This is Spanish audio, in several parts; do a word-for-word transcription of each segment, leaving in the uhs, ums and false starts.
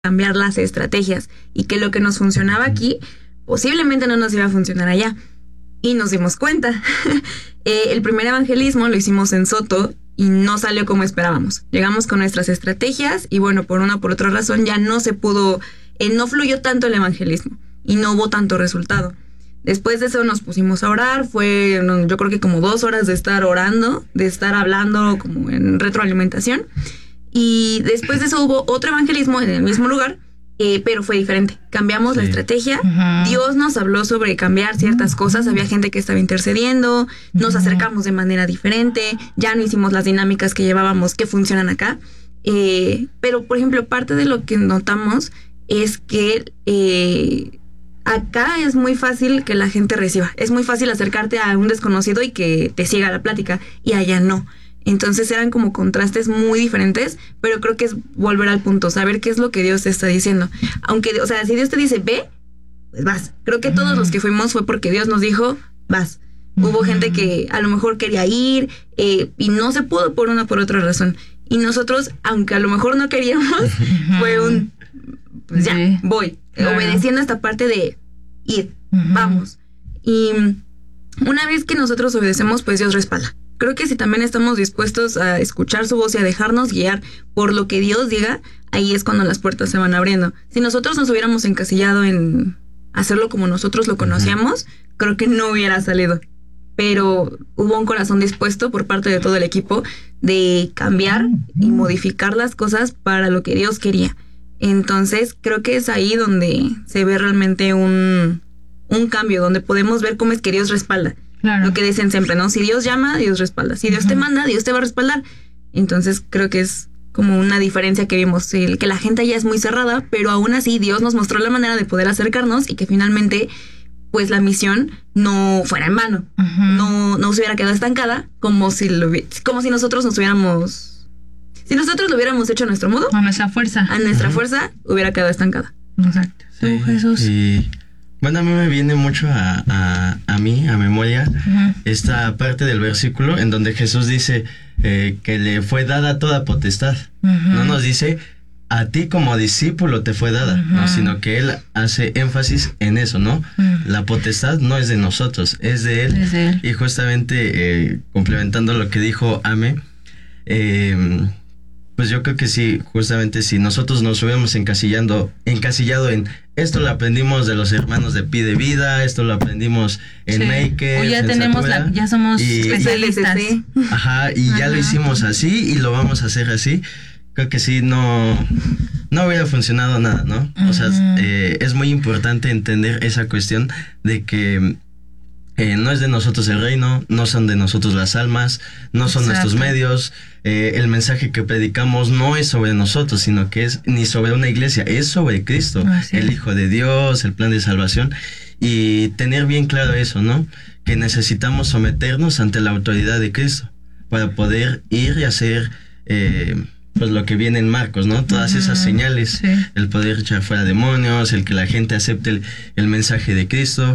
cambiar las estrategias y que lo que nos funcionaba aquí posiblemente no nos iba a funcionar allá. Y nos dimos cuenta. eh, el primer evangelismo lo hicimos en Soto y no salió como esperábamos. Llegamos con nuestras estrategias y bueno, por una o por otra razón ya no se pudo, eh, no fluyó tanto el evangelismo y no hubo tanto resultado. Después de eso nos pusimos a orar, fue no, yo creo que como dos horas de estar orando, de estar hablando como en retroalimentación. Y después de eso hubo otro evangelismo en el mismo lugar, eh, pero fue diferente. Cambiamos sí. la estrategia. Uh-huh. Dios nos habló sobre cambiar ciertas cosas. Había gente que estaba intercediendo. Nos uh-huh. acercamos de manera diferente. Ya no hicimos las dinámicas que llevábamos que funcionan acá. Eh, pero, por ejemplo, parte de lo que notamos es que eh, acá es muy fácil que la gente reciba. Es muy fácil acercarte a un desconocido y que te siga la plática. Y allá no. Entonces eran como contrastes muy diferentes, pero creo que es volver al punto, saber qué es lo que Dios te está diciendo. Aunque, o sea, si Dios te dice, ve, pues vas. Creo que todos uh-huh. los que fuimos fue porque Dios nos dijo, vas. Uh-huh. Hubo gente que a lo mejor quería ir eh, y no se pudo por una o por otra razón. Y nosotros, aunque a lo mejor no queríamos, uh-huh. fue un, pues ya, sí. voy. Claro. Obedeciendo esta parte de ir, uh-huh. vamos. Y una vez que nosotros obedecemos, pues Dios respalda. Creo que si también estamos dispuestos a escuchar su voz y a dejarnos guiar por lo que Dios diga, ahí es cuando las puertas se van abriendo. Si nosotros nos hubiéramos encasillado en hacerlo como nosotros lo conocíamos, uh-huh. creo que no hubiera salido. Pero hubo un corazón dispuesto por parte de todo el equipo de cambiar y modificar las cosas para lo que Dios quería. Entonces, creo que es ahí donde se ve realmente un, un cambio, donde podemos ver cómo es que Dios respalda. Claro. Lo que dicen siempre, ¿no? Si Dios llama, Dios respalda. Si Dios uh-huh. te manda, Dios te va a respaldar. Entonces creo que es como una diferencia que vimos, el que la gente ya es muy cerrada, pero aún así Dios nos mostró la manera de poder acercarnos y que finalmente pues la misión no fuera en vano. Uh-huh. No, no se hubiera quedado estancada como si, lo, como si nosotros nos hubiéramos... Si nosotros lo hubiéramos hecho a nuestro modo. A nuestra fuerza. A nuestra uh-huh. fuerza hubiera quedado estancada. Exacto. Sí, ¿Tú, Jesús? Y... Bueno, a mí me viene mucho a, a, a mí, a memoria, uh-huh. esta parte del versículo en donde Jesús dice eh, que le fue dada toda potestad. Uh-huh. No nos dice, a ti como discípulo te fue dada, uh-huh. ¿no? Sino que Él hace énfasis en eso, ¿no? Uh-huh. La potestad no es de nosotros, es de Él. Es de él. Y justamente eh, complementando lo que dijo Ame, eh, pues yo creo que sí, justamente si nosotros nos hubiéramos encasillando, encasillado en esto lo aprendimos de los hermanos de Pide Vida, esto lo aprendimos en sí. Makers, o ya en tenemos Sakura, la, ya somos y, especialistas. Y, ajá, y ajá. ya lo hicimos así y lo vamos a hacer así. Creo que sí, no, no hubiera funcionado nada, ¿no? Uh-huh. O sea, eh, es muy importante entender esa cuestión de que Eh, no es de nosotros el reino, no son de nosotros las almas, no son Exacto. nuestros medios. Eh, el mensaje que predicamos no es sobre nosotros, sino que es ni sobre una iglesia, es sobre Cristo, Así el es. Hijo de Dios, el plan de salvación. Y tener bien claro eso, ¿no? Que necesitamos someternos ante la autoridad de Cristo para poder ir y hacer eh, pues lo que viene en Marcos, ¿no? Todas uh-huh. esas señales, sí. el poder echar fuera demonios, el que la gente acepte el, el mensaje de Cristo.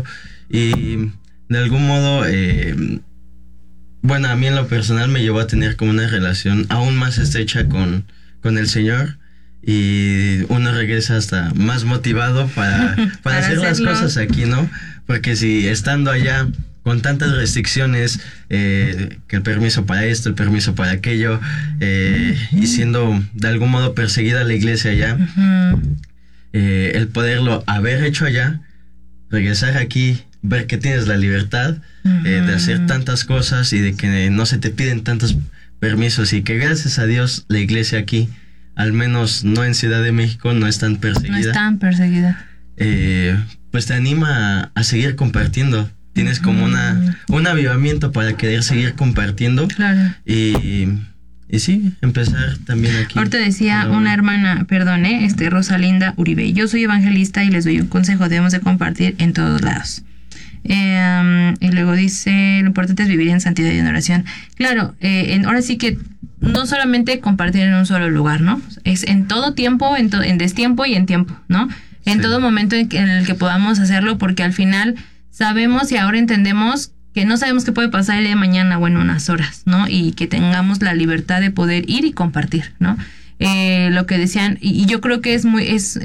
Y de algún modo, eh, bueno, a mí en lo personal me llevó a tener como una relación aún más estrecha con, con el Señor, y uno regresa hasta más motivado para, para, para hacer hacerlo. Las cosas aquí, ¿no? Porque si estando allá con tantas restricciones, eh, que el permiso para esto, el permiso para aquello, eh, uh-huh. y siendo de algún modo perseguida la iglesia allá, uh-huh. eh, el poderlo haber hecho allá, regresar aquí, ver que tienes la libertad uh-huh. eh, de hacer tantas cosas y de que no se te piden tantos permisos, y que gracias a Dios la iglesia aquí, al menos no en Ciudad de México, no es tan perseguida. No es tan perseguida. Eh, pues te anima a, a seguir compartiendo. Tienes uh-huh. como una un avivamiento para querer seguir compartiendo. Claro. Y, y sí, empezar también aquí. Ahorita decía una hermana, perdón, ¿eh? este, Rosalinda Uribe, yo soy evangelista y les doy un consejo, debemos de compartir en todos lados. Eh, y luego dice, lo importante es vivir en santidad y en oración. Claro, eh, en, ahora sí que no solamente compartir en un solo lugar, ¿no? Es en todo tiempo, en, to, en destiempo y en tiempo, ¿no? En sí. todo momento en, en el que podamos hacerlo, porque al final sabemos y ahora entendemos que no sabemos qué puede pasar el día de mañana o en unas horas, ¿no? Y que tengamos la libertad de poder ir y compartir, ¿no? eh, lo que decían, y, y yo creo que es muy, es,